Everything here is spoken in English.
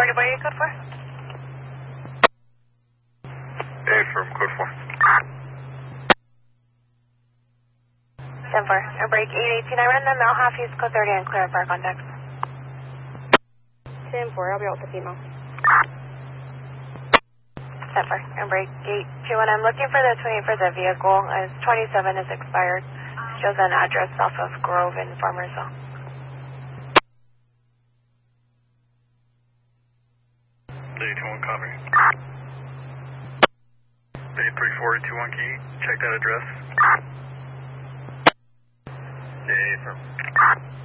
California Boy, code 4. Affirm, code 4. 10-4. Break 818. I ran the Mel half East code 30 and clear for contacts. 10-4, I'll be out to female. 10-4. Break 821. I'm looking for the 28 for the vehicle. 27 is expired. Shows an address off of Grove in Farmersville. 821, copy. 83421, can you check that address? Yeah, affirm.